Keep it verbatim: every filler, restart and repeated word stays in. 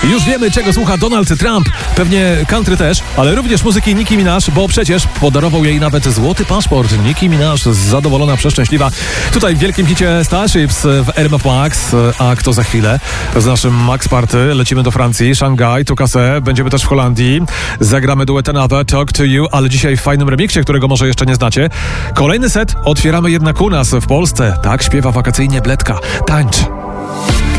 Już wiemy, czego słucha Donald Trump. Pewnie country też, ale również muzyki Nicki Minaj, bo przecież podarował jej nawet złoty paszport. Nicki Minaj zadowolona, przeszczęśliwa. Tutaj w wielkim hicie Starships w R M F Max, a kto za chwilę z naszym Max Party lecimy do Francji, Szangaj, Tukase, będziemy też w Holandii. Zagramy duet Another, Talk to You, ale dzisiaj w fajnym remiksie, którego może jeszcze nie znacie. Kolejny set otwieramy jednak u nas w Polsce. Tak śpiewa wakacyjnie Bledka. Tańcz.